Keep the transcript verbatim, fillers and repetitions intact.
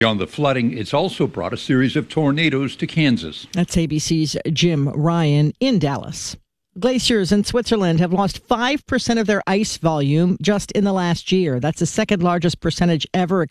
On the flooding, it's also brought a series of tornadoes to Kansas. That's A B C's Jim Ryan in Dallas. Glaciers in Switzerland have lost five percent of their ice volume just in the last year. That's the second largest percentage ever